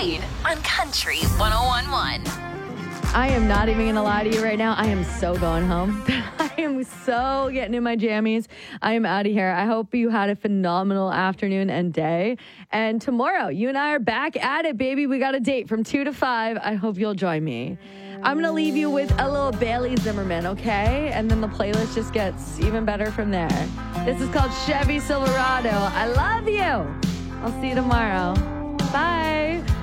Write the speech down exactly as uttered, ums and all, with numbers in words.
Reed on Country one oh one point one. I am not even going to lie to you right now. I am so going home. I am so getting in my jammies. I am out of here. I hope you had a phenomenal afternoon and day. And tomorrow, you and I are back at it, baby. We got a date from two to five. I hope you'll join me. I'm going to leave you with a little Bailey Zimmerman, okay? And then the playlist just gets even better from there. This is called Chevy Silverado. I love you. I'll see you tomorrow. Bye.